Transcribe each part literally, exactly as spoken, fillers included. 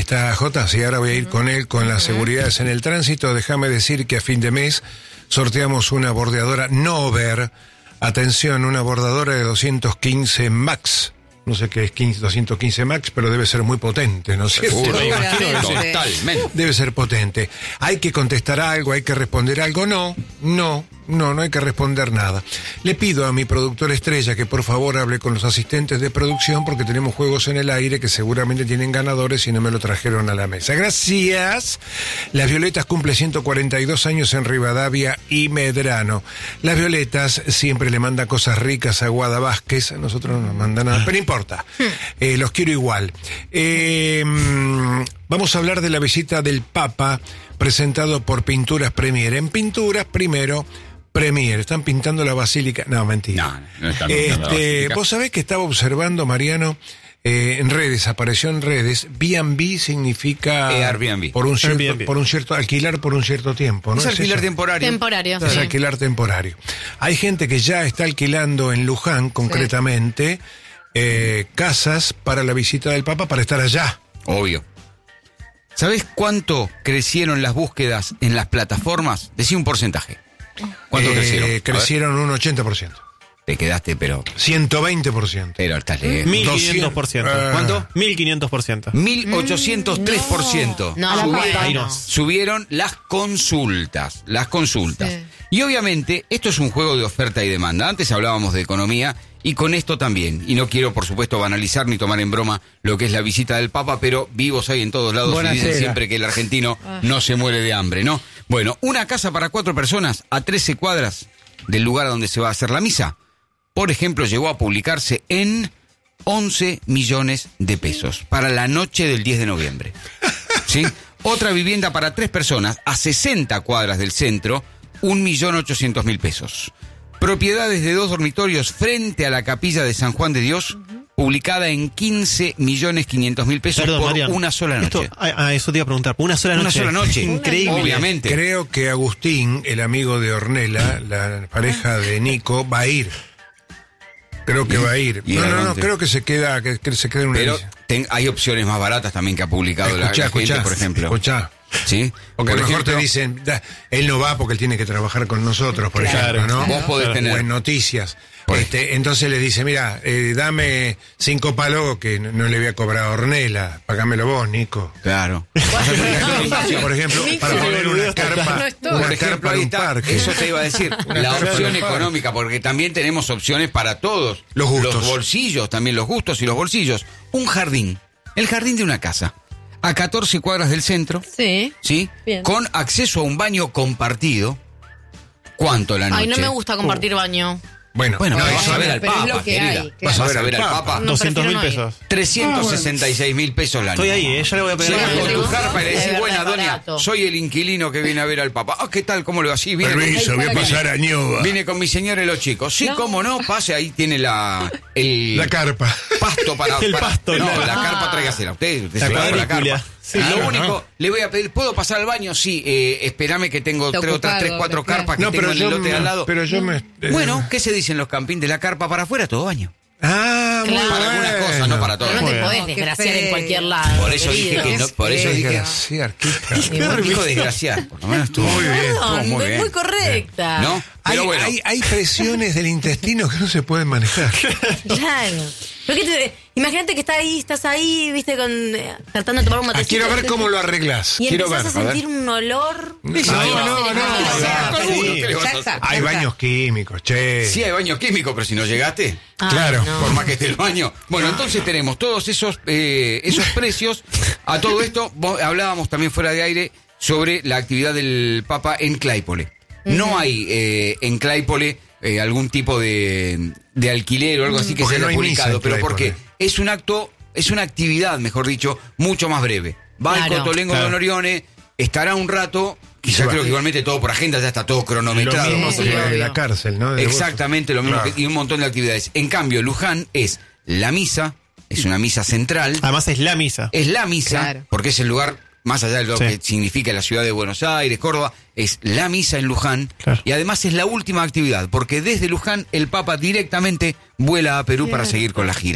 está Jota, sí, ahora voy a ir con él con las seguridades en el tránsito. Déjame decir que a fin de mes sorteamos una bordeadora Nover. Atención, una bordadora de doscientos quince Max. No sé qué es quince, doscientos quince Max, pero debe ser muy potente, ¿no es cierto? Seguro, Totalmente. Debe ser potente. ¿Hay que contestar algo? ¿Hay que responder algo? No, no, no, no hay que responder nada. Le pido a mi productor estrella que por favor hable con los asistentes de producción porque tenemos juegos en el aire que seguramente tienen ganadores y no me lo trajeron a la mesa. Gracias. Las Violetas cumple ciento cuarenta y dos años en Rivadavia y Medrano. Las Violetas siempre le manda cosas ricas a Guada Vázquez. A nosotros no nos manda nada, pero no importa. Eh, los quiero igual. Eh, vamos a hablar de la visita del Papa presentado por Pinturas Premier. En Pinturas, primero, Premier. Están pintando la basílica. No, mentira. No, no están pintando la este, basílica. Vos sabés que estaba observando, Mariano, eh, en redes, apareció en redes, B and B significa Eh, Airbnb. por un cierto, Airbnb. por un cierto, alquilar por un cierto tiempo, ¿no? Es alquilar eso? temporario. Temporario. Es Sí. alquilar temporario. Hay gente que ya está alquilando en Luján, concretamente, eh, casas para la visita del Papa para estar allá. Obvio. ¿Sabés cuánto crecieron las búsquedas en las plataformas? Decí un porcentaje. ¿Cuánto Eh, crecieron? A ver. Crecieron un ochenta por ciento. Te quedaste, pero... ciento veinte por ciento. Pero estás lejos. mil quinientos por ciento. Ah. ¿Cuánto? mil quinientos por ciento. mil ochocientos tres por ciento. No, la bueno. pata, ahí no. Subieron las consultas, las consultas. Sí. Y obviamente esto es un juego de oferta y demanda. Antes hablábamos de economía y con esto también. Y no quiero, por supuesto, banalizar ni tomar en broma lo que es la visita del Papa, pero vivos hay en todos lados y dicen siempre que el argentino no se muere de hambre, ¿no? Bueno, una casa para cuatro personas a trece cuadras del lugar donde se va a hacer la misa, por ejemplo, llegó a publicarse en once millones de pesos para la noche del diez de noviembre. ¿Sí? Otra vivienda para tres personas a sesenta cuadras del centro, un millón ochocientos mil pesos. Propiedades de dos dormitorios frente a la capilla de San Juan de Dios, publicada en quince millones quinientos mil pesos Perdón, por Mariano. una sola noche. Esto, ah, ah, eso te iba a preguntar. ¿Por una sola Una noche? sola noche. Increíble. Obviamente. Creo que Agustín, el amigo de Ornella, la pareja de Nico, va a ir. Creo que va a ir. ¿Y No, a no, no, dónde? creo que se queda, que, que se queda en una Pero villa. ten- hay opciones más baratas también que ha publicado la, Escuchá, la gente, escuchá, por ejemplo. escuchá. ¿Sí? Porque a Por lo mejor ejemplo, te dicen, da, él no va porque él tiene que trabajar con nosotros, por Claro. ejemplo, ¿no? Vos podés Claro. tener... O en noticias. Por Este, entonces le dice, mira, eh, dame cinco palos que no, no le voy a cobrar a Ornella, pagámelo vos, Nico. Claro. Por ejemplo, para poner una carpa, No es todo. una Por ejemplo, carpa ahí en un está, parque. eso te iba a decir, la carpa opción en un parque. económica, porque también tenemos opciones para todos. Los gustos. Los bolsillos, también los gustos y los bolsillos. Un jardín, el jardín de una casa, a catorce cuadras del centro, Sí. ¿sí? Bien. Con acceso a un baño compartido. ¿Cuánto la noche? Ay, no me gusta compartir baño. Bueno, Bueno, no, vas eso- a ver al pero es Papa, lo que querida. hay, Vas claro. a ver al Papa. No, doscientos mil prefiero no ir. pesos. trescientos sesenta y seis mil pesos la noche. Estoy ahí, ¿eh? Ya le voy a pegar. Llegás Sí, con sí, tu sí. carpa y le Es decís, verdad, buena, es doña, barato. soy el inquilino que viene a ver al Papa. Ah, ¿qué tal? ¿Cómo le va? Sí, viene con- Permiso, voy a pasar a Ñuba. Vine con mi señora y los chicos. Sí, No. cómo no, pase, ahí tiene la el La carpa. pasto para... El para- pasto, no, claro. la carpa tráigasela. Usted, usted La se va con la cuadrícula. carpa. Sí, Lo claro, único, ¿no? le voy a pedir, ¿puedo pasar al baño? Sí, eh, espérame que tengo Está tres, otras ocupado, tres, cuatro claro. carpas que No, tengo pero en el yo, lote me- al lado. pero yo me... eh, Bueno, ¿qué se dice en los campings de la carpa para afuera? Todo baño. Ah, muy Claro. Para algunas bueno. cosas, no para todas. Pero no te Bueno. podés No, qué desgraciar en feo. cualquier lado. Por eso dije querido. que no, por eso dije... Desgraciar, qué ca- No dijo desgraciar, por lo menos estuvo Muy bien. estuvo Perdón, muy es bien. muy correcta. ¿No? Hay, Pero bueno. hay, hay presiones del intestino que no se pueden manejar. Claro. Pero que te- imagínate que estás ahí, estás ahí, viste, con eh, tratando de tomar un Ah, matecito. quiero ver cómo lo arreglás. Y Quiero ver. empezás a a ver. sentir un olor. No, Ay, no, va a no, ser no, espantoso. Todo el mundo, ¿qué le vas a Ya hacer? está. Hay baños químicos, che. Sí, hay baño químico, pero si no llegaste, Ay, Claro, no. por más que esté el baño. Bueno, entonces tenemos todos esos eh, esos precios. A todo esto, vos- hablábamos también fuera de aire sobre la actividad del Papa en Claypole. No hay eh, en Claypole eh, algún tipo de, de alquiler o algo así que Porque se haya no hay misa publicado, en pero Claypole. porque es un acto, es una actividad, mejor dicho, mucho más breve. Va al Claro. Cotolengo Claro. de Norione, estará un rato, Y se quizá va. creo que igualmente todo por agenda, ya está todo Lo cronometrado. mismo más o que menos. de la cárcel, ¿no? De Exactamente lo mismo Claro. que, y un montón de actividades. En cambio, Luján es la misa, es una misa central, Además es la misa. es la misa, Claro. porque es el lugar, más allá de lo Sí. que significa la ciudad de Buenos Aires, Córdoba, es la misa en Luján, Claro. y además es la última actividad, porque desde Luján el Papa directamente vuela a Perú para seguir con la gira.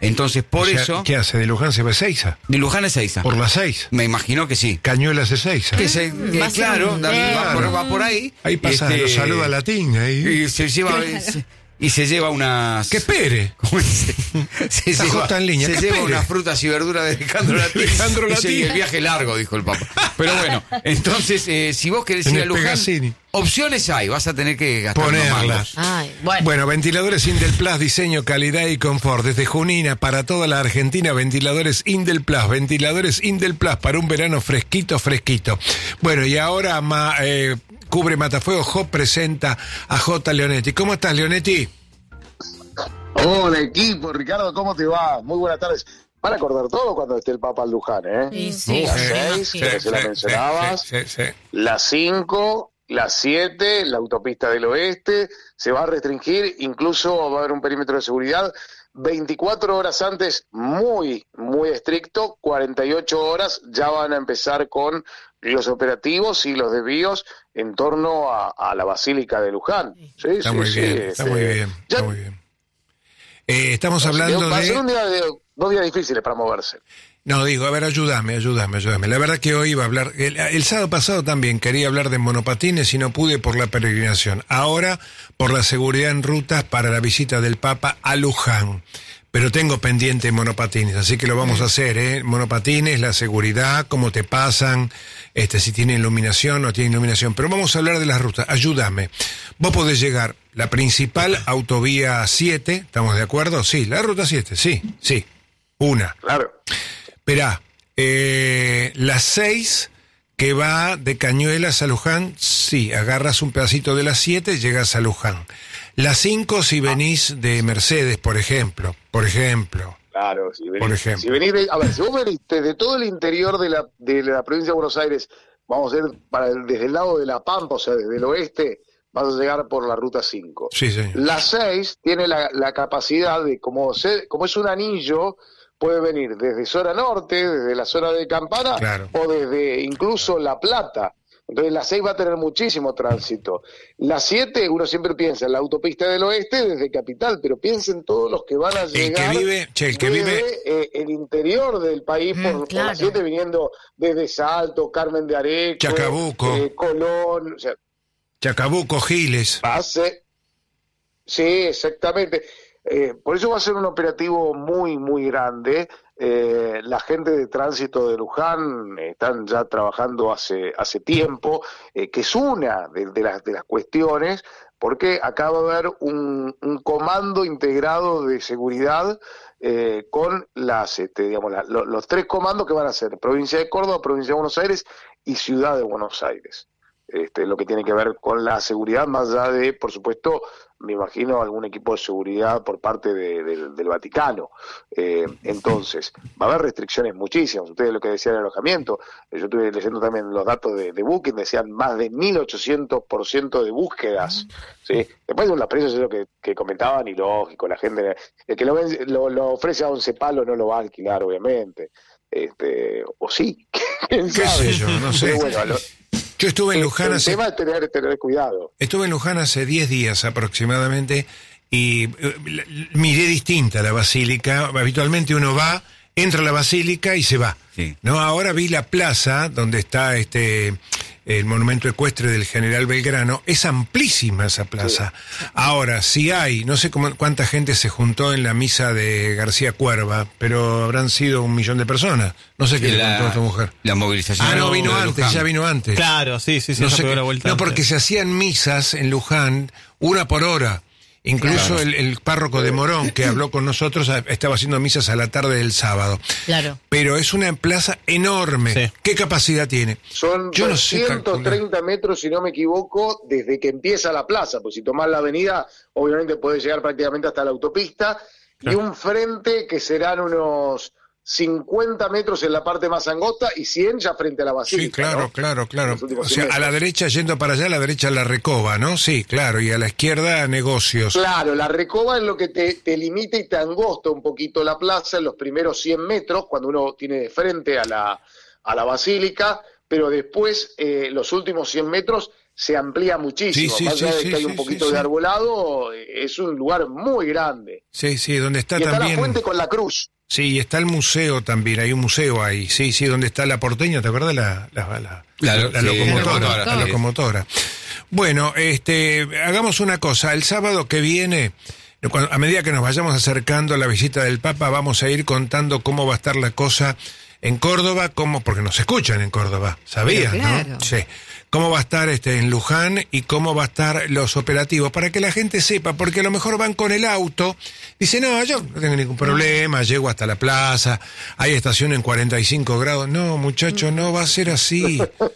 Entonces, por O sea, eso... ¿qué hace? ¿De Luján se va a Ezeiza? De Luján a Ezeiza. Por las seis. Me imagino que sí. Cañuelas Ezeiza. Que se, que, va a ser claro, un- David va, por, Claro. va por ahí. Ahí pasa, este, lo saluda Latín. Ahí. Y se lleva... se- y se lleva unas... ¡Que espere! ¿Cómo dice? Se Está lleva, justa en línea. se ¿Qué lleva espere? unas frutas y verduras de Alejandro Latín. Alejandro Y Latín. sigue el viaje largo, dijo el Papa. Pero bueno, entonces, eh, si vos querés En ir a el Luján, Pegazzini. opciones hay, vas a tener que gastar unos Ponerlas. mangos. Ay, bueno. Bueno, ventiladores Indelplus, diseño, calidad y confort. Desde Junina para toda la Argentina, ventiladores Indelplus. Ventiladores Indelplus para un verano fresquito, fresquito. Bueno, y ahora ma, eh, Cubre Matafuego, J presenta a J. Leonetti. ¿Cómo estás, Leonetti? Hola equipo, Ricardo, ¿cómo te va? Muy buenas tardes. Van a acordar todo cuando esté el Papa en Luján, ¿eh? Sí, sí, Las sí, seis, sí. que se la mencionabas, Sí, sí, sí. las cinco, las siete, la autopista del oeste, se va a restringir, incluso va a haber un perímetro de seguridad, veinticuatro horas antes, muy, muy estricto, cuarenta y ocho horas ya van a empezar con los operativos y los desvíos en torno a, a la Basílica de Luján. Sí, Está sí, muy sí, bien, está este, muy bien, ya- está muy bien. Eh, estamos hablando va a ser un de... día de, dos días difíciles para moverse. No, digo, a ver, ayúdame, ayúdame, ayúdame. La verdad que hoy iba a hablar... El, el sábado pasado también quería hablar de monopatines y no pude por la peregrinación. Ahora, por la seguridad en rutas para la visita del Papa a Luján. Pero tengo pendiente monopatines, así que lo vamos a hacer, ¿eh? Monopatines, la seguridad, cómo te pasan, este, si tienen iluminación o no tienen iluminación. Pero vamos a hablar de las rutas. Ayúdame. Vos podés llegar, la principal, autovía siete, ¿estamos de acuerdo? Sí, la ruta siete, sí, sí. Una. Claro. Esperá, eh, las seis que va de Cañuelas a Luján, sí, agarras un pedacito de las siete, llegas a Luján. Las cinco si venís de Mercedes, por ejemplo, por ejemplo. Claro, si venís, Por ejemplo. si venís de, a ver, si vos venís de todo el interior de la, de la provincia de Buenos Aires, vamos a ir para el- desde el lado de La Pampa, o sea, desde el oeste, vas a llegar por la ruta cinco. Sí, señor. La seis tiene la, la capacidad de, como, se- como es un anillo, puede venir desde zona norte, desde la zona de Campana, Claro. o desde incluso La Plata. Entonces la seis va a tener muchísimo tránsito. La siete, uno siempre piensa en la autopista del oeste desde Capital, pero piensa en todos los que van a que llegar vive- che, el que desde, vive- eh, el interior del país Mm, por, por claro. la siete, viniendo desde Salto, Carmen de Areco, Chacabuco. eh, Colón, o sea, Chacabuco, Giles. hace... Sí, exactamente. Eh, por eso va a ser un operativo muy, muy grande. Eh, la gente de tránsito de Luján eh, están ya trabajando hace, hace tiempo, eh, que es una de, de las, de las cuestiones, porque acaba de haber un, un comando integrado de seguridad eh, con las, este, digamos, la- lo- los tres comandos que van a ser provincia de Córdoba, provincia de Buenos Aires y ciudad de Buenos Aires. Este, lo que tiene que ver con la seguridad, más allá de, por supuesto, me imagino algún equipo de seguridad por parte de- del- del Vaticano. Eh, entonces, va a haber restricciones muchísimas. Ustedes lo que decían el alojamiento, eh, yo estuve leyendo también los datos de, de Booking, decían más de mil ochocientos por ciento de búsquedas. ¿Sí? Después de los precios, es lo que, que comentaban, y lógico, la gente, el que lo, ven- lo, lo ofrece a once palos no lo va a alquilar, obviamente. Este, o sí, quién ¿Qué sabe. sé yo? No sé. Pero bueno, lo- Yo estuve en Luján el hace... tema es tener, tener cuidado. Estuve en Luján hace diez días aproximadamente y eh, la- miré distinta la basílica. Habitualmente uno va, entra a la basílica y se va. Sí. No, ahora vi la plaza donde está este el monumento ecuestre del general Belgrano. Es amplísima esa plaza. Ahora, si hay, no sé cómo, cuánta gente se juntó en la misa de García Cuerva, pero habrán sido un millón de personas. No sé qué le contó a tu mujer. la movilización. Ah, no, vino de antes, Luján. ya vino antes. Claro, sí, sí, sí. No, esa sé pegó qué- la vuelta no, antes. porque se hacían misas en Luján una por hora. Incluso Claro. el, el párroco de Morón, que habló con nosotros, a- estaba haciendo misas a la tarde del sábado. Claro. Pero es una plaza enorme. Sí. ¿Qué capacidad tiene? Son Yo no sé doscientos treinta calcular. metros, si no me equivoco, desde que empieza la plaza, pues si tomás la avenida, obviamente podés llegar prácticamente hasta la autopista, y un frente que serán unos cincuenta metros en la parte más angosta y cien ya frente a la basílica. Sí, claro, ¿no? claro, claro. Los últimos O sea, cien a la metros. derecha, yendo para allá, a la derecha la Recoba, ¿no? Sí, claro. Y a la izquierda, negocios. Claro, la recoba es lo que te, te limita y te angosta un poquito la plaza en los primeros cien metros, cuando uno tiene de frente a la, a la basílica, pero después, eh, los últimos cien metros, se amplía muchísimo. Sí, sí, Más allá sí, de sí, que hay sí, un poquito sí, de sí. arbolado, es un lugar muy grande. Sí, sí, donde está y está también... la fuente con la cruz. Sí, está el museo también, hay un museo ahí, sí, sí, donde está la porteña, ¿te acuerdas? La, la, la, La- la, sí, locomotora, la locomotora, la sí. locomotora. Bueno, este, hagamos una cosa, el sábado que viene, cuando- a medida que nos vayamos acercando a la visita del Papa, vamos a ir contando cómo va a estar la cosa en Córdoba, cómo, porque nos escuchan en Córdoba, ¿sabías, Pero claro. no? Sí. Cómo va a estar este en Luján y cómo va a estar los operativos, para que la gente sepa, porque a lo mejor van con el auto, dice, no, yo no tengo ningún problema, llego hasta la plaza, hay estación en cuarenta y cinco grados. No, muchacho, no va a ser así,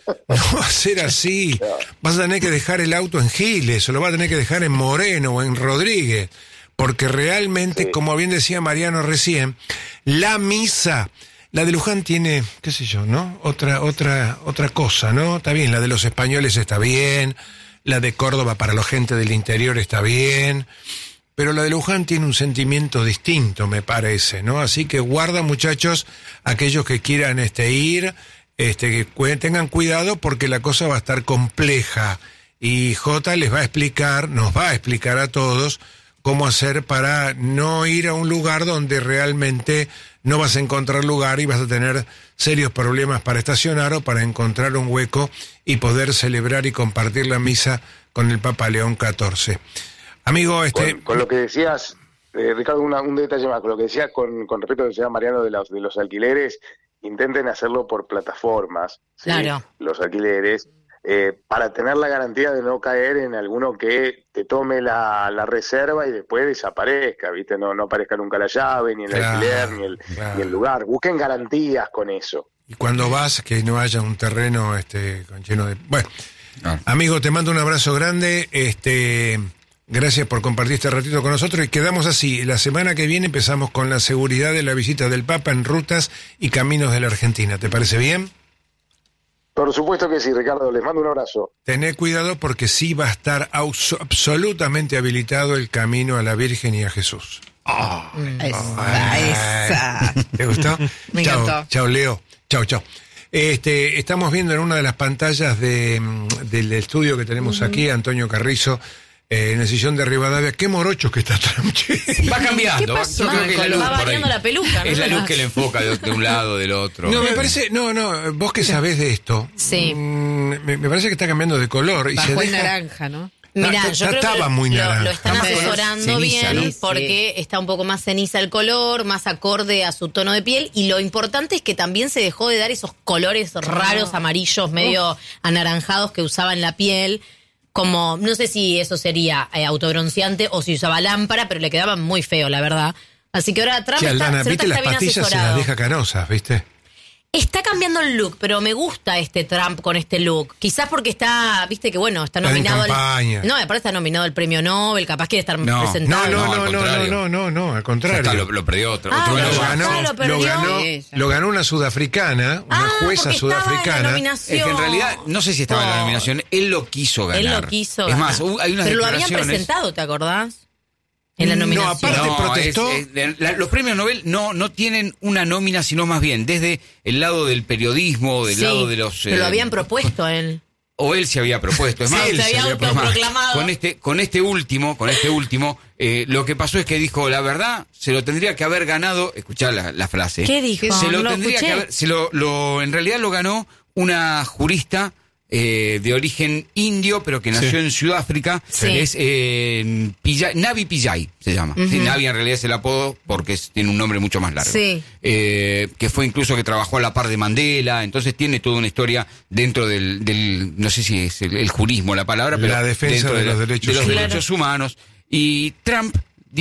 no va a ser así. Vas a tener que dejar el auto en Giles, o lo vas a tener que dejar en Moreno o en Rodríguez, porque realmente, Sí. como bien decía Mariano recién, la misa... La de Luján tiene, qué sé yo, ¿no? Otra, otra, otra cosa, ¿no? Está bien, la de los españoles está bien, la de Córdoba para la gente del interior está bien, pero la de Luján tiene un sentimiento distinto, me parece, ¿no? Así que guarda, muchachos, aquellos que quieran este ir, este, que cu- tengan cuidado porque la cosa va a estar compleja y Jota les va a explicar, nos va a explicar a todos cómo hacer para no ir a un lugar donde realmente no vas a encontrar lugar y vas a tener serios problemas para estacionar o para encontrar un hueco y poder celebrar y compartir la misa con el Papa León catorce. Amigo, este... Con, con lo que decías, eh, Ricardo, una- un detalle más, con lo que decías con, con respecto a lo que decía Mariano de los, de los alquileres, intenten hacerlo por plataformas, ¿sí? Claro. Los alquileres, eh, para tener la garantía de no caer en alguno que te tome la, la reserva y después desaparezca, ¿viste? No, no aparezca nunca la llave, ni el Claro, alquiler, ni el, claro. ni el lugar. Busquen garantías con eso. Y cuando vas, que no haya un terreno este, con- lleno de... Bueno, Ah. amigo, te mando un abrazo grande, este... Gracias por compartir este ratito con nosotros y quedamos así. La semana que viene empezamos con la seguridad de la visita del Papa en rutas y caminos de la Argentina. ¿Te parece bien? Por supuesto que sí, Ricardo. Les mando un abrazo. Tené cuidado porque sí va a estar aus- absolutamente habilitado el camino a la Virgen y a Jesús. Esa, esa. ¿Te gustó? Me Chao, encantó. chao, Leo. Chao, chao. Este, estamos viendo en una de las pantallas de, mm, del estudio que tenemos aquí, Antonio Carrizo, eh, en el sillón de Rivadavia. Qué morocho que está Trump. Va cambiando. ¿Qué va- pasó? yo creo que es la luz Va por ahí. variando la peluca, ¿no? Es la luz que le enfoca de, de un lado, del otro. No, me parece, no, no, vos que sabés de esto, Sí. mm, me, me parece que está cambiando de color y se Bajo en deja... naranja, ¿no? Mirá, Ta- yo ta- creo que estaba muy lo, naranja. lo están Está más asesorando ceniza, bien ¿no? Sí, porque está un poco más ceniza el color, más acorde a su tono de piel y lo importante es que también se dejó de dar esos colores raros, amarillos, medio anaranjados que usaba en la piel, como, no sé si eso sería eh, autobronceante o si usaba lámpara, pero le quedaban muy feo, la verdad. Así que ahora Trump Che, está, Aldana, se nota viste que las está bien pastillas se las asesorado. deja canosas, ¿viste? Está cambiando el look, pero me gusta este Trump con este look. Quizás porque está, viste que bueno, está Está en nominado campaña. al... No, aparte está nominado al premio Nobel, capaz quiere estar No, presentado. No, no, No, al no, no, no, contrario. no, no, no, al Ya contrario. está, lo, lo perdió otro. Ah, otro lo lo ganó. ganó, ya lo lo perdió. ganó, Sí, ya. lo ganó una sudafricana, una Ah, jueza porque estaba en la sudafricana. nominación. Es que en realidad, no sé si estaba en la No. nominación, él lo quiso ganar. Él lo quiso Es ganar. más, hubo- hay unas Pero lo habían declaraciones- presentado, ¿te acordás? En la No, nominación. aparte No, protestó. es- es- la- los premios Nobel no, no tienen una nómina, sino más bien desde el lado del periodismo, del Sí, lado de los... pero lo eh, habían propuesto a él. O él se había propuesto. Es Sí, más, se él había propuesto. Es más, autoproclamado. Con este, con este último, con este último, eh, lo que pasó es que dijo, la verdad, se lo tendría que haber ganado, escuchá la, la frase. ¿Qué dijo? Se lo No lo tendría escuché. que haber, se lo, lo, en realidad lo ganó una jurista eh, de origen indio, pero que nació Sí. en Sudáfrica. Sí. Es eh, Pillay- Navi Pillay, se llama. Sí, Navi en realidad es el apodo porque es- tiene un nombre mucho más largo. Sí. Eh, que fue incluso que trabajó a la par de Mandela, entonces tiene toda una historia dentro del, del no sé si es el, el jurismo la palabra, pero La defensa dentro de los la- derechos de los humanos. derechos humanos. Y Trump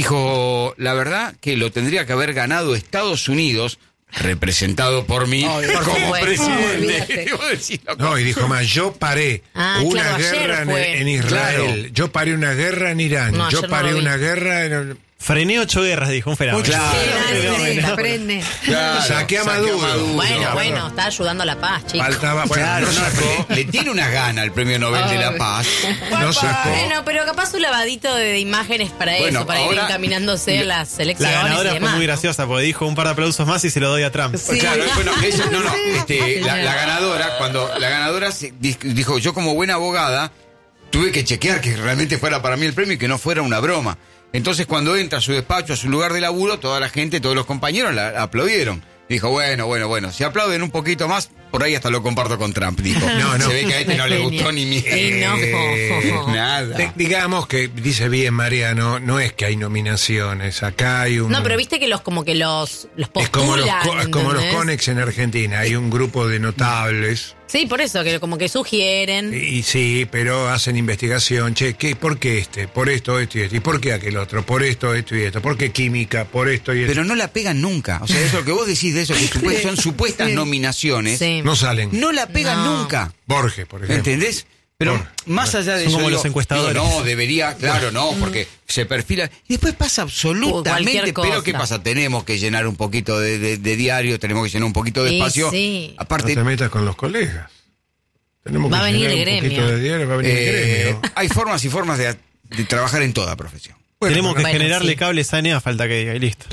dijo, la verdad que lo tendría que haber ganado Estados Unidos, representado por mí por como supuesto. presidente. Olvídate. Y vos decís, loco, No, y dijo más, yo paré Ah, una claro, ayer guerra en, fue. en Israel, Claro. yo paré una guerra en Irán, No, yo ayer no paré lo vi. una guerra en... Frené ocho guerras, dijo un fenómeno. Claro. Sí, Fenómeno. aprende, aprende. claro, Saqué a Maduro. Bueno, Claro. bueno, está ayudando a la paz, chicos. Faltaba, bueno, Claro, no no, sacó, le, le tiene una gana al Premio Nobel de la Ay. Paz. no sacó. Bueno, pero capaz un lavadito de, de imágenes para Bueno, eso, para ir ahora- encaminándose a las La elecciones ganadora y fue demás. muy ¿no? graciosa porque dijo un par de aplausos más y se lo doy a Trump. Sí. Claro, bueno, ella- no, no, este, la, la ganadora, cuando la ganadora se- di- dijo, yo como buena abogada, tuve que chequear que realmente fuera para mí el premio y que no fuera una broma. Entonces cuando entra a su despacho, a su lugar de laburo, toda la gente, todos los compañeros la aplaudieron. Dijo, bueno, bueno, bueno, si aplauden un poquito más, por ahí hasta lo comparto con Trump, dijo. No, no. Se ve que a este no le gustó ni mi... Sí, no. Eh, nada. De- digamos que, dice bien Mariano, no es que hay nominaciones, acá hay un... No, pero viste que los como que los, los es como los, postulan, co- es como los ¿entendés? Conex en Argentina, hay un grupo de notables, Sí, por eso, que como que sugieren. y, y sí, pero hacen investigación, che, ¿qué, ¿por qué este? Por esto, esto y esto, ¿y por qué aquel otro? Por esto, esto y esto, ¿por qué química? Por esto y esto. Pero no la pegan nunca. O sea, eso lo que vos decís de eso, que supu- son supuestas nominaciones, Sí. No salen. no la pegan No. nunca. Borges, por ejemplo. ¿Entendés? Pero Bueno, más allá de son eso. como digo- los encuestadores. digo, no, debería, claro, no, porque se perfila. Y después pasa absolutamente. Cualquier cosa. Pero ¿qué pasa? Tenemos que llenar un poquito de, de- de diario, tenemos que llenar un poquito de Sí, espacio. sí. No Aparte, te metas con los colegas. Tenemos Va que a venir llenar el un poquito gremio. de diario, va a venir el eh, gremio. hay formas y formas de, de trabajar en toda profesión. Bueno, Tenemos que bueno, generarle sí. cables a Enea, falta que diga y listo.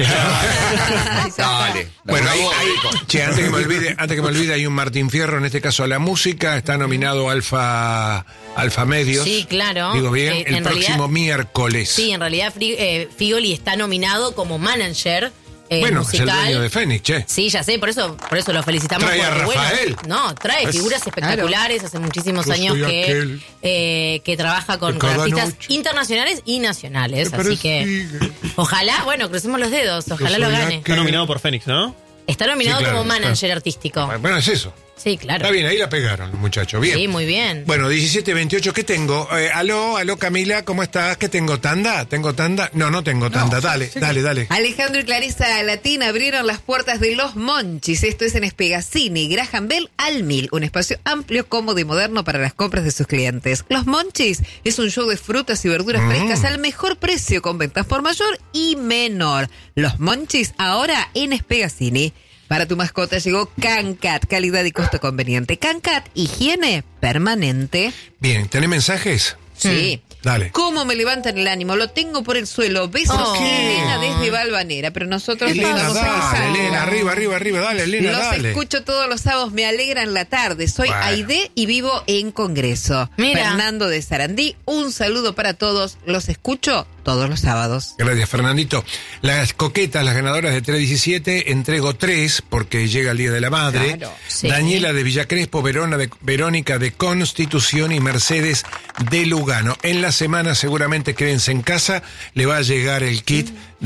Dale. Bueno, La hay- voz, hay- Nico. che, antes que me olvide, antes que me olvide, hay un Martín Fierro, en este caso a la música, está nominado Alfa, Alfa Medios. Sí, claro. Digo bien, Eh, el en próximo realidad- miércoles. Sí, en realidad Fri- eh, Figoli está nominado como manager eh, bueno, musical. es el dueño de Fénix, che. Sí, ya sé, por eso, por eso lo felicitamos. Trae a porque, bueno, Rafael. no, trae Es- figuras espectaculares, hace muchísimos Yo años soy que, aquel eh, que trabaja con, que con cada artistas noche internacionales y nacionales. te Así que persigue. ojalá, bueno, crucemos los dedos, ojalá soy lo gane. aquel. Está nominado por Fénix, ¿no? Está nominado Sí, claro, como manager claro. artístico. Bueno, es eso. Sí, claro. Está bien, ahí la pegaron los muchachos. Bien. Sí, muy bien. Bueno, diecisiete veintiocho, ¿qué tengo? Eh, aló, aló Camila, ¿cómo estás? ¿Qué tengo? ¿Tanda? ¿Tengo tanda? No, no tengo tanda. dale, dale, dale. Alejandro y Clarisa Latina abrieron las puertas de Los Monchis. Esto es en Espegacini, Graham Bell al Mil. Un espacio amplio, cómodo y moderno para las compras de sus clientes. Los Monchis es un show de frutas y verduras Mm. frescas al mejor precio, con ventas por mayor y menor. Los Monchis ahora en Espegacini. Para tu mascota llegó Cancat, calidad y costo conveniente. Cancat, higiene permanente. Bien, ¿tenés mensajes? Sí. Dale. ¿Cómo me levantan el ánimo? Lo tengo por el suelo. Besos, ¿Por qué? Elena desde Valvanera. Pero nosotros Elena, estamos dale, empezando. Elena, arriba, arriba, arriba, dale, Elena, Los dale. escucho todos los sábados, me alegran la tarde. Soy Bueno. Aide y vivo en Congreso. Mira. Fernando de Sarandí, un saludo para todos. Los escucho todos los sábados. Gracias, Fernandito. Las coquetas, las ganadoras de tres diecisiete, entrego tres porque llega el Día de la Madre. Claro. Sí. Daniela de Villacrespo, Verona de, Verónica de Constitución y Mercedes de Lugano. En la semana, seguramente quédense en casa, le va a llegar el kit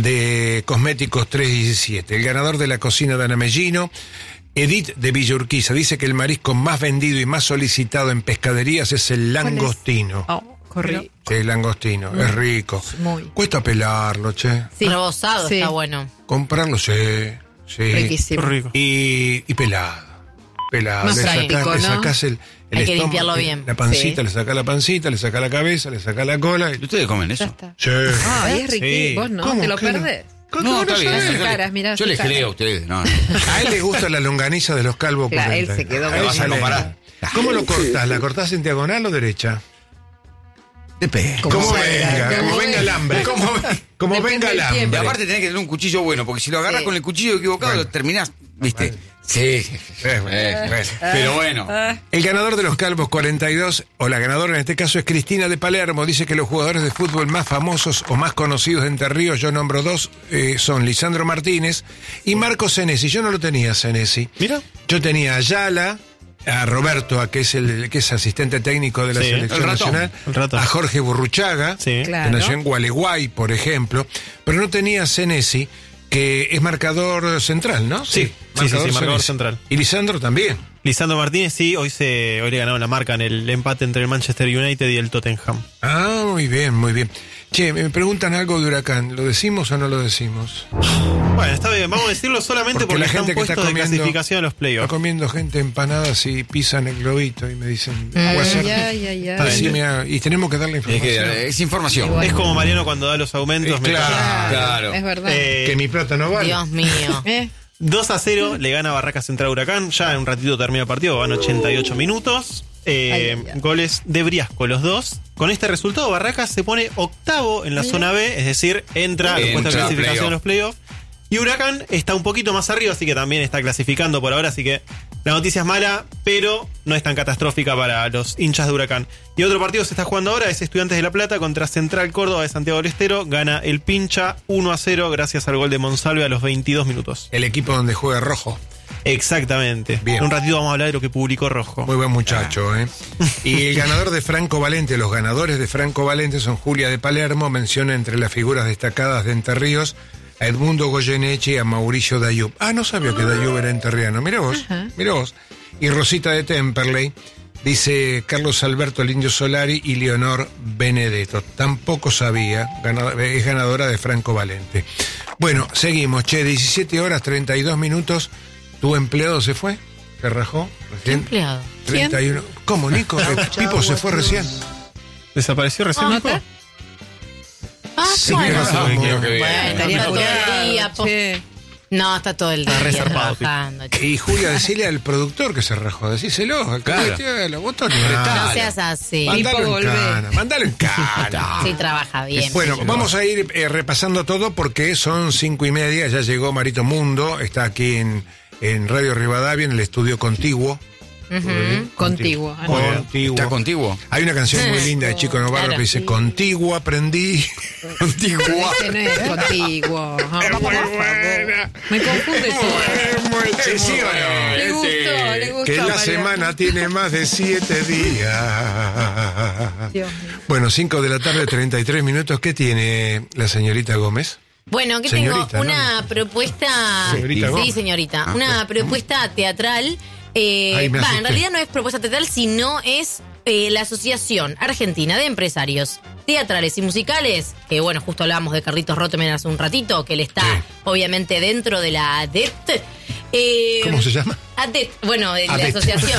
de cosméticos tres diecisiete. El ganador de la cocina de Ana Mellino, Edith de Villa Urquiza, dice que el marisco más vendido y más solicitado en pescaderías es el langostino. Oh, corrí. Sí, el langostino, es rico. Muy. Cuesta pelarlo, che. Sí. Rebozado Sí. está bueno. Comprarlo, sí, sí. Riquísimo. Qué rico. Y, y pelado. Pelado. Más le sacás, práctico, le ¿no? sacás el, el Hay que estómago, limpiarlo eh, bien. La pancita, Sí. le sacás la pancita, le sacás la cabeza, le sacás la cola. Y... ¿Ustedes comen Ya eso? está. Sí. Ay, es riquísimo. Sí. Vos no, ¿Cómo te lo que no? perdés. ¿Cómo No, no está bien. sabes? Yo sus le- caras, mirá yo sus les caras. creo a ustedes. No, no. A él le gusta la longaniza de los calvos. Claro, cuarenta. él se quedó A con él vas a le- comparar. ¿Cómo lo cortás? ¿La cortás en diagonal o derecha? Depende. Como Como venga, venga, como como venga el hambre. Como, como Depende venga el del tiempo. Y hambre. aparte tenés que tener un cuchillo bueno, porque si lo agarras Sí. con el cuchillo equivocado, Bueno. lo terminás, ¿viste? Sí, sí, sí. Eh, bueno, Eh, bueno. Pero bueno. El ganador de los Calvos cuarenta y dos, o la ganadora en este caso es Cristina de Palermo, dice que los jugadores de fútbol más famosos o más conocidos de Entre Ríos, yo nombro dos, eh, son Lisandro Martínez y Marco Senesi. Yo no lo tenía Senesi. Mira. Yo tenía a Ayala, a Roberto, a que es el que es asistente técnico de la Sí, selección el ratón, nacional, el ratón. a Jorge Burruchaga, Sí. Claro. que nació en Gualeguay, por ejemplo, pero no tenía a Senesi, que es marcador central, ¿no? Sí, sí, sí, sí, marcador Senesi. central. Y Lisandro también. Lisandro Martínez, sí, hoy se hoy le ganaron la marca en el empate entre el Manchester United y el Tottenham. Ah, muy bien, muy bien. Che, me preguntan algo de Huracán, ¿lo decimos o no lo decimos? Bueno, está bien, vamos a decirlo solamente porque, la están gente que está puestos de comiendo, clasificación a los está playoffs. comiendo gente empanadas y pisan el globito y me dicen, Ay, "Guasa, ay, ay, ay, ay. decime a-", y tenemos que darle Es, que, información. es información. Igual. Es como Mariano cuando da los aumentos. Eh, me claro. toca. Claro. Es verdad. Eh, Que mi plata no vale. Dios mío. Eh, dos a cero le gana Barracas Central Huracán. Ya en un ratito termina el partido, van ochenta y ocho minutos. Eh, Ay, ay, ay. Goles de Briasco, los dos. Con este resultado, Barracas se pone octavo en la zona B, es decir, entra a los Entra puestos de a clasificación playoff. de los playoffs. Y Huracán está un poquito más arriba, así que también está clasificando por ahora, así que La noticia es mala, pero no es tan catastrófica para los hinchas de Huracán. Y otro partido se está jugando ahora es Estudiantes de La Plata contra Central Córdoba de Santiago del Estero. Gana el Pincha uno a cero gracias al gol de Monsalve a los veintidós minutos. El equipo donde juega Rojo. Exactamente. Bien. En un ratito vamos a hablar de lo que publicó Rojo. Muy buen muchacho, ¿eh? Y el ganador de Franco Valente, los ganadores de Franco Valente son Julia de Palermo, menciona entre las figuras destacadas de Entre Ríos a Edmundo Goyeneche y a Mauricio Dayub. Ah, no sabía que Dayub era enterriano. Mirá vos, mirá vos. Y Rosita de Temperley, dice Carlos Alberto Lindio Solari y Leonor Benedetto. Tampoco sabía, ganador, es ganadora de Franco Valente. Bueno, seguimos, che, diecisiete horas, treinta y dos minutos. ¿Tu empleado se fue? ¿Se rajó? ¿Qué empleado? treinta y uno. ¿Cómo, Nico? El Pipo se fue recién. ¿Desapareció recién, Ah, Nico? Ah, Sí, bueno. que vamos. Quiero que Bueno, vea. está todo el día, po- Che. No, está todo el día Está resarpado, trabajando. che. Y Julia, decile al productor que se rajó, decíselo, al Claro. caballero, vos Tony, No seas así. Mándalo en volvé. cana, mándalo en cana. Sí, trabaja bien. Bueno, sí. vamos a ir eh, repasando todo porque son cinco y media, ya llegó Marito Mundo, está aquí en, en Radio Rivadavia, en el estudio contiguo. Ujú. Contiguo. Ah, no. Contiguo. ¿Está contiguo? Hay una canción muy linda de Chico Novarro Claro. que dice, contigo aprendí. Contigo. Ese no es contiguo. Ah, Es muy por favor. buena. Me confunde todo. Es muy- sí, sí o no. Le gustó, le gustó. Que la María. semana tiene más de siete días. Dios mío. Bueno, cinco de la tarde, treinta y tres minutos. ¿Qué tiene la señorita Gómez? Bueno, que Señorita, tengo ¿no? una propuesta. Señorita sí, Gómez. señorita. Ah, una propuesta teatral. Eh, Ay, me va, asusté. en realidad no es propuesta teatral, sino es eh, la Asociación Argentina de Empresarios Teatrales y Musicales, que bueno, justo hablábamos de Carlitos Roteman hace un ratito, que él está Sí. obviamente dentro de la A D E T. Eh, ¿Cómo se llama? A D E T, bueno, de A D la E T. asociación.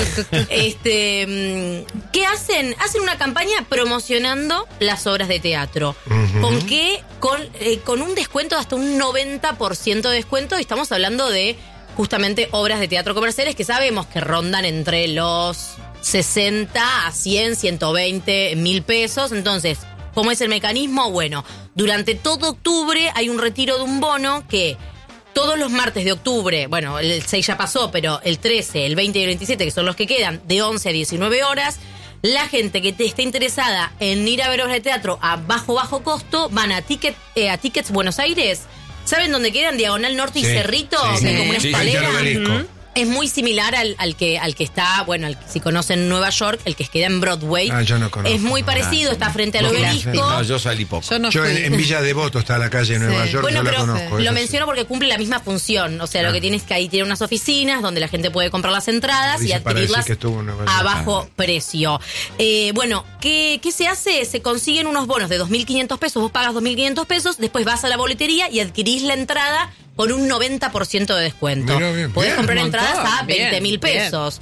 este, mm, ¿qué hacen? Hacen una campaña promocionando las obras de teatro. Ujú. ¿Con qué? Con, eh, con un descuento de hasta un noventa por ciento de descuento. Y estamos hablando de justamente obras de teatro comerciales que sabemos que rondan entre los sesenta a cien, ciento veinte mil pesos. Entonces, ¿cómo es el mecanismo? Bueno, durante todo octubre hay un retiro de un bono que todos los martes de octubre, bueno, el seis ya pasó, pero el trece, el veinte y el veintisiete, que son los que quedan, de once a diecinueve horas, la gente que te esté interesada en ir a ver obras de teatro a bajo, bajo costo, van a, ticket, eh, a Tickets Buenos Aires. ¿Saben dónde quedan? Diagonal Norte y Sí, Cerrito, sí, que sí, como una sí, Frente al escalera. obelisco. Ujú. Es muy similar al, al que al que está, bueno, al, si conocen Nueva York, el que queda en Broadway. Ah, yo no conozco. Es muy parecido, está frente al No obelisco. conozco. No, yo salí poco. Yo no Yo fui. en, en Villa Devoto está la calle de Nueva Sí. York, Bueno, yo la pero conozco. lo esa sí. menciono porque cumple la misma función. O sea, Ah. lo que tienes que ahí tiene unas oficinas donde la gente puede comprar las entradas Dice y para adquirirlas decir que estuvo en Nueva York. a bajo precio. Eh, bueno, ¿qué, ¿qué se hace? Se consiguen unos bonos de dos mil quinientos pesos. Vos pagas dos mil quinientos pesos, después vas a la boletería y adquirís la entrada con un noventa por ciento de descuento. Mirá, bien, Podés bien. comprar Un entradas montón, a veinte mil bien, pesos.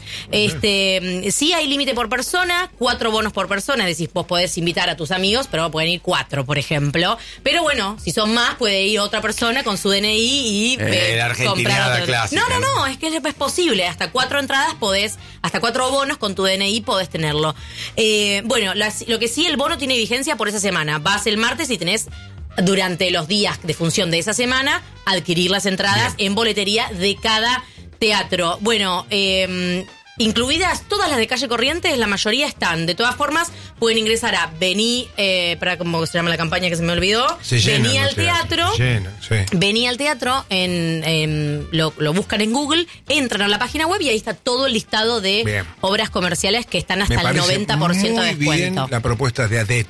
Este, sí hay límite por persona, cuatro bonos por persona, es decir, vos podés invitar a tus amigos, pero pueden ir cuatro, por ejemplo. Pero bueno, si son más, puede ir otra persona con su D N I y Eh, la argentinada comprar otro. clásica, No, no, ¿no? no, es que es posible. Hasta cuatro entradas podés, hasta cuatro bonos con tu D N I podés tenerlo. Eh, bueno, las- lo que sí, el bono tiene vigencia por esa semana. Vas el martes y tenés durante los días de función de esa semana adquirir las entradas en boletería de cada teatro. Bueno, eh, incluidas todas las de Calle Corrientes, la mayoría están. De todas formas, pueden ingresar a Vení, eh, para cómo se llama la campaña que se me olvidó. Se llenan Vení los al teatro. teatros, se llenan, sí. Vení al teatro, en, en- lo, lo buscan en Google, entran a la página web y ahí está todo el listado de Bien. obras comerciales que están Me hasta el parece noventa por ciento de muy bien descuento. la propuesta de A D E T.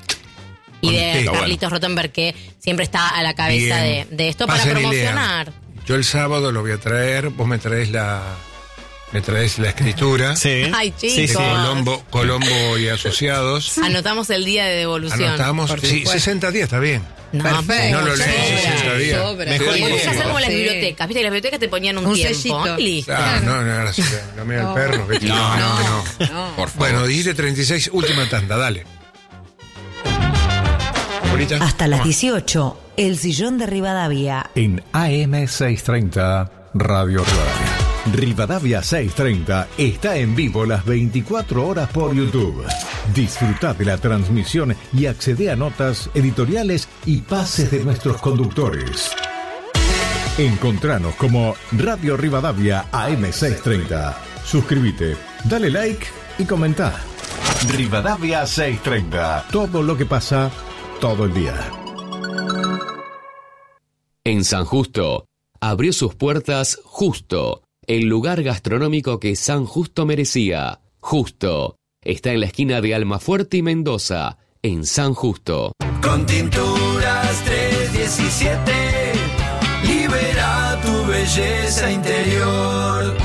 Y de Contexto. Carlitos Rottenberg, que siempre está a la cabeza de, Bien. de esto para Pasen y promocionar. lean. Yo el sábado lo voy a traer, vos me traes la me traes la escritura Sí. Ay, Sí, chicos. sí. de Colombo, Colombo y Asociados. Anotamos el día de devolución. Anotamos, por sí, supuesto. sesenta días está bien. No, Perfecto. No lo sobra. lees, sesenta días. Sobra. Mejor Sí. imposible. Vamos a hacer como las Sí. bibliotecas. Viste que las bibliotecas te ponían un, Un tiempo. sellito. Y listo. Ah, no, no, ahora sí, no mira el perro. ¿viste? No, no, no. No. Por favor. Bueno, dijiste treinta y seis, última tanda, dale. Ahorita. Hasta las dieciocho, El Sillón de Rivadavia. En A M seiscientos treinta, Radio Rivadavia. Rivadavia seiscientos treinta está en vivo las veinticuatro horas por YouTube. Disfruta de la transmisión y accede a notas, editoriales y pases de nuestros conductores. Encontranos como Radio Rivadavia A M seiscientos treinta. Suscríbete, dale like y comenta. Rivadavia seiscientos treinta. Todo lo que pasa todo el día. En San Justo, abrió sus puertas Justo, el lugar gastronómico que San Justo merecía. Justo, está en la esquina de Almafuerte y Mendoza, en San Justo. Con Tinturas trescientos diecisiete, libera tu belleza interior.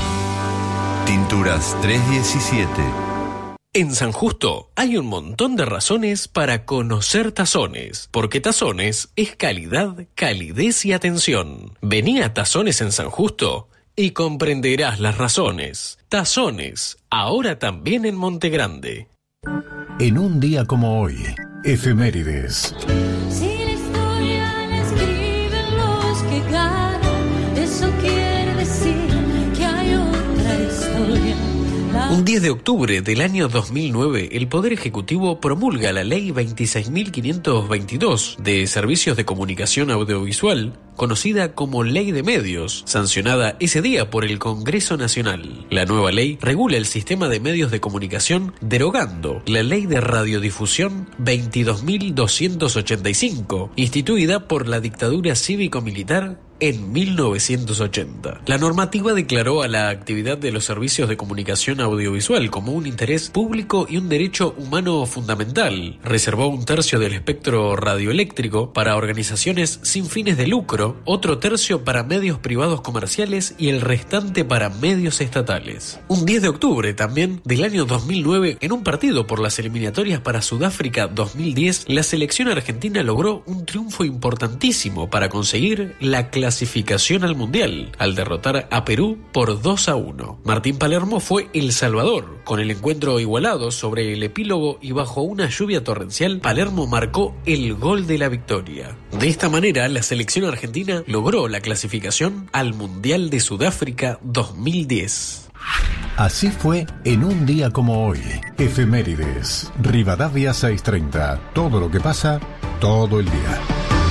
Tinturas trescientos diecisiete. En San Justo hay un montón de razones para conocer Tazones, porque Tazones es calidad, calidez y atención. Vení a Tazones en San Justo y comprenderás las razones. Tazones, ahora también en Monte Grande. En un día como hoy, efemérides. Si la historia la escriben los que ganan, eso quiere decir que hay otra historia. Un diez de octubre del año dos mil nueve, el Poder Ejecutivo promulga la Ley veintiséis mil quinientos veintidós de Servicios de Comunicación Audiovisual, conocida como Ley de Medios, sancionada ese día por el Congreso Nacional. La nueva ley regula el sistema de medios de comunicación derogando la Ley de Radiodifusión veintidós mil doscientos ochenta y cinco, instituida por la dictadura cívico-militar en mil novecientos ochenta. La normativa declaró a la actividad de los servicios de comunicación audiovisual como un interés público y un derecho humano fundamental. Reservó un tercio del espectro radioeléctrico para organizaciones sin fines de lucro, otro tercio para medios privados comerciales y el restante para medios estatales. Un diez de octubre también del año dos mil nueve, en un partido por las eliminatorias para Sudáfrica dos mil diez, la selección argentina logró un triunfo importantísimo para conseguir la clasificación clasificación al Mundial, al derrotar a Perú por dos a uno. Martín Palermo fue el salvador. Con el encuentro igualado sobre el epílogo y bajo una lluvia torrencial, Palermo marcó el gol de la victoria. De esta manera, la selección argentina logró la clasificación al Mundial de Sudáfrica dos mil diez. Así fue en un día como hoy. Efemérides. Rivadavia seiscientos treinta. Todo lo que pasa todo el día.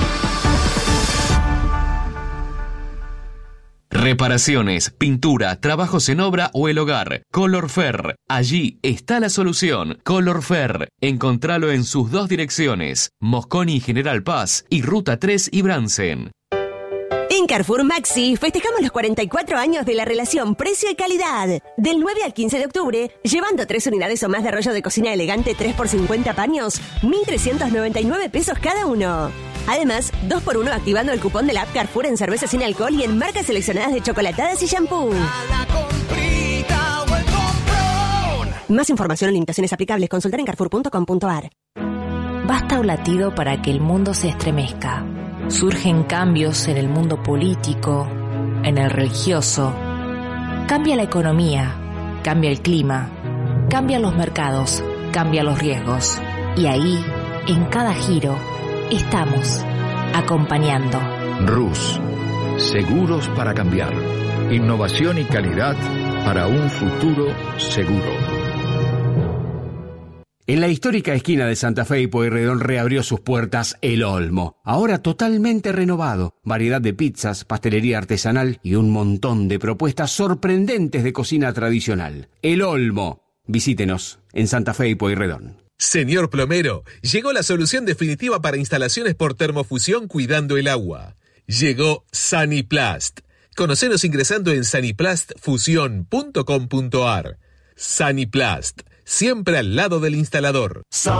Reparaciones, pintura, trabajos en obra o el hogar. Colorfer. Allí está la solución. Colorfer. Encontralo en sus dos direcciones. Mosconi y General Paz y Ruta tres y Bransen. En Carrefour Maxi festejamos los cuarenta y cuatro años de la relación precio y calidad. Del nueve al quince de octubre, llevando tres unidades o más de rollo de cocina elegante tres por cincuenta paños, mil trescientos noventa y nueve pesos cada uno. Además, dos por uno activando el cupón de la app Carrefour en cerveza sin alcohol y en marcas seleccionadas de chocolatadas y shampoo. Más información o limitaciones aplicables, consultar en carrefour punto com punto a r. Basta un latido para que el mundo se estremezca. Surgen cambios en el mundo político, en el religioso. Cambia la economía, cambia el clima, cambian los mercados, cambian los riesgos. Y ahí, en cada giro, estamos acompañando. Rus, seguros para cambiar. Innovación y calidad para un futuro seguro. En la histórica esquina de Santa Fe y Pueyrredón reabrió sus puertas El Olmo, ahora totalmente renovado. Variedad de pizzas, pastelería artesanal y un montón de propuestas sorprendentes de cocina tradicional. El Olmo. Visítenos en Santa Fe y Pueyrredón. Señor plomero, llegó la solución definitiva para instalaciones por termofusión cuidando el agua. Llegó Saniplast. Conocenos ingresando en saniplast fusión punto com punto a r. Saniplast. Siempre al lado del instalador.